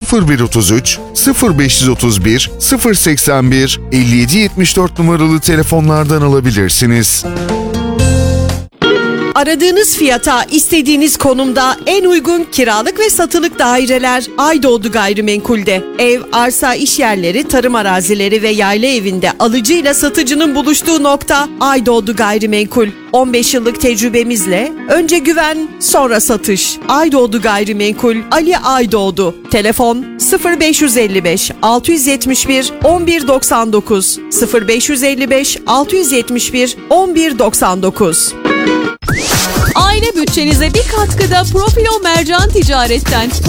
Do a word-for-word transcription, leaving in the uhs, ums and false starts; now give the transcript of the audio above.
sıfır bir otuz üç sıfır beş otuz bir sıfır seksen bir elli yedi yetmiş dört numaralı telefonlardan alabilirsiniz. Aradığınız fiyata, istediğiniz konumda en uygun kiralık ve satılık daireler Aydoğdu Gayrimenkul'de. Ev, arsa, iş yerleri, tarım arazileri ve yayla evinde alıcıyla satıcının buluştuğu nokta Aydoğdu Gayrimenkul. on beş yıllık tecrübemizle önce güven, sonra satış. Aydoğdu Gayrimenkul, Ali Aydoğdu. Telefon sıfır beş elli beş altı yetmiş bir on bir doksan dokuz sıfır beş elli beş altı yetmiş bir on bir doksan dokuz. Aile bütçenize bir katkıda Profilo Mercan Ticaret'ten